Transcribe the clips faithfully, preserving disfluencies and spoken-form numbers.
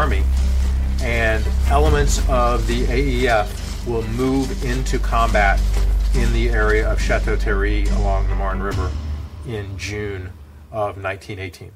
Army, and elements of the A E F will move into combat in the area of Chateau-Thierry along the Marne River in June of nineteen eighteen.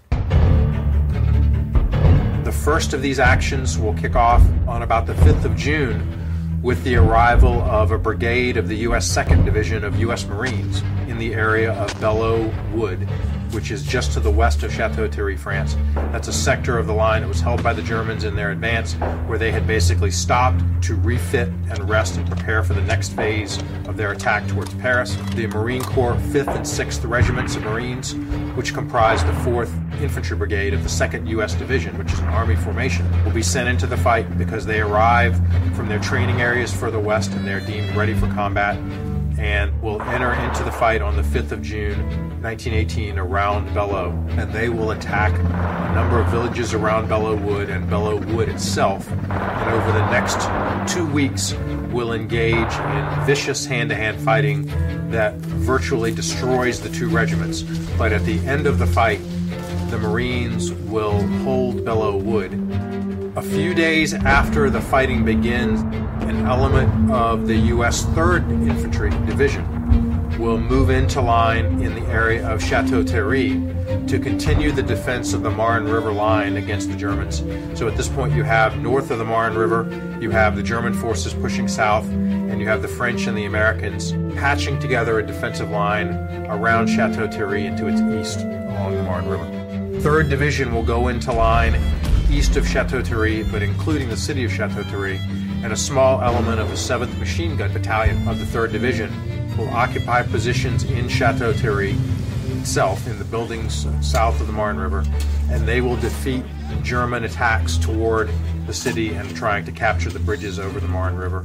The first of these actions will kick off on about the fifth of June with the arrival of a brigade of the U S second Division of U S Marines in the area of Belleau Wood, which is just to the west of Chateau-Thierry, France. That's a sector of the line that was held by the Germans in their advance, where they had basically stopped to refit and rest and prepare for the next phase of their attack towards Paris. The Marine Corps fifth and sixth Regiments of Marines, which comprise the fourth Infantry Brigade of the second U S Division, which is an Army formation, will be sent into the fight because they arrive from their training areas further west and they're deemed ready for combat, and will enter into the fight on the fifth of June, nineteen eighteen, around Belleau. And they will attack a number of villages around Belleau Wood and Belleau Wood itself. And over the next two weeks, will engage in vicious hand-to-hand fighting that virtually destroys the two regiments. But at the end of the fight, the Marines will hold Belleau Wood. A few days after the fighting begins, an element of the U S third Infantry Division will move into line in the area of Chateau-Thierry to continue the defense of the Marne River line against the Germans. So at this point you have north of the Marne River, you have the German forces pushing south, and you have the French and the Americans patching together a defensive line around Chateau-Thierry and to its east along the Marne River. third Division will go into line east of Chateau-Thierry, but including the city of Chateau-Thierry, and a small element of the seventh Machine Gun Battalion of the third Division will occupy positions in Chateau-Thierry itself, in the buildings south of the Marne River, and they will defeat German attacks toward the city and trying to capture the bridges over the Marne River.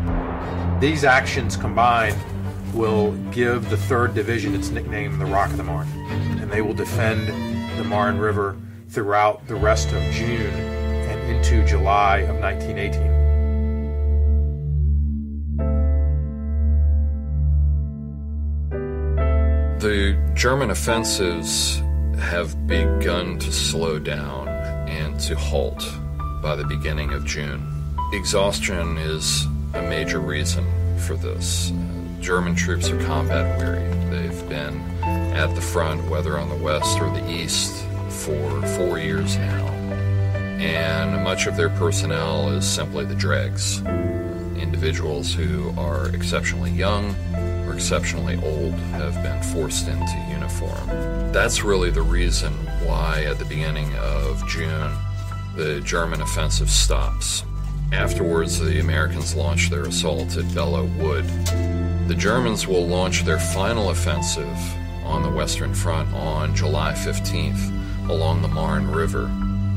These actions combined will give the third Division its nickname, the Rock of the Marne, and they will defend the Marne River throughout the rest of June and into July of nineteen eighteen. The German offensives have begun to slow down and to halt by the beginning of June. Exhaustion is a major reason for this. Uh, German troops are combat weary. They've been at the front, whether on the west or the east, for four years now. And much of their personnel is simply the dregs. Individuals who are exceptionally young or exceptionally old have been forced into uniform. That's really the reason why at the beginning of June the German offensive stops. Afterwards, the Americans launch their assault at Belleau Wood. The Germans will launch their final offensive on the Western Front on July fifteenth along the Marne River.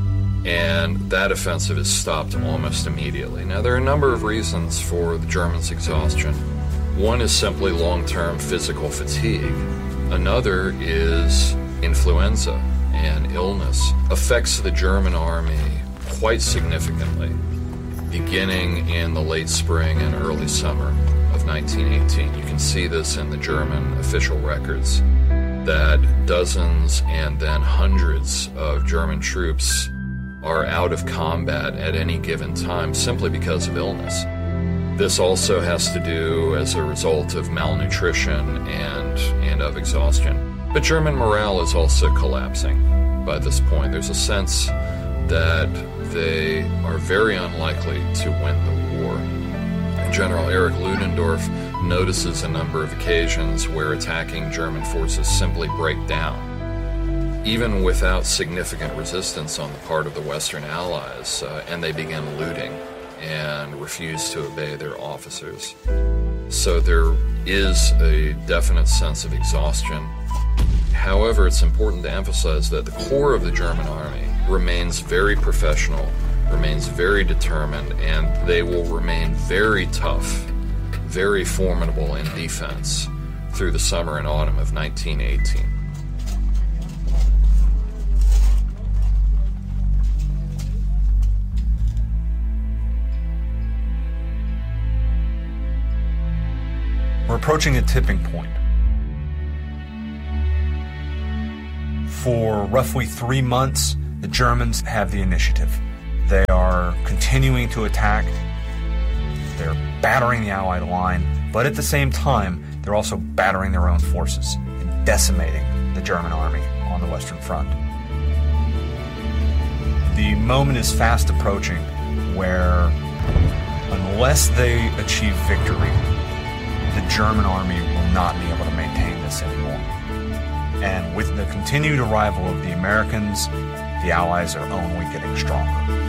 And that offensive is stopped almost immediately. Now, there are a number of reasons for the Germans' exhaustion. One is simply long-term physical fatigue. Another is influenza, and illness affects the German army quite significantly, beginning in the late spring and early summer of nineteen eighteen. You can see this in the German official records, that dozens and then hundreds of German troops are out of combat at any given time simply because of illness. This also has to do as a result of malnutrition and, and of exhaustion. But German morale is also collapsing by this point. There's a sense that they are very unlikely to win the war. General Erich Ludendorff notices a number of occasions where attacking German forces simply break down, even without significant resistance on the part of the Western Allies, uh, and they begin looting and refuse to obey their officers. So there is a definite sense of exhaustion. However, it's important to emphasize that the core of the German army remains very professional, remains very determined, and they will remain very tough, very formidable in defense through the summer and autumn of nineteen eighteen. We're approaching a tipping point. For roughly three months, the Germans have the initiative. They are continuing to attack. They're battering the Allied line, but at the same time, they're also battering their own forces and decimating the German army on the Western Front. The moment is fast approaching where, unless they achieve victory, the German army will not be able to maintain this anymore. And with the continued arrival of the Americans, the Allies are only getting stronger.